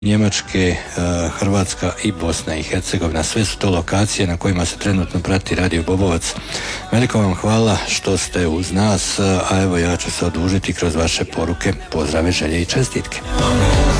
Njemačke, Hrvatska i Bosna i Hercegovina. Sve su to lokacije na kojima se trenutno prati Radio Bobovac. Veliko vam hvala što ste uz nas, a evo ja ću se odužiti kroz vaše poruke, pozdrave, želje i čestitke.